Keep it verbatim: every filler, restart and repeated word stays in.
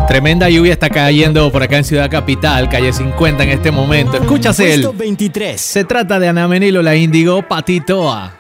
Tremenda lluvia está cayendo por acá en Ciudad Capital, calle cincuenta en este momento. Escúchase él. veintitrés. Se trata de Ana Menilo, la Índigo, Patitoa.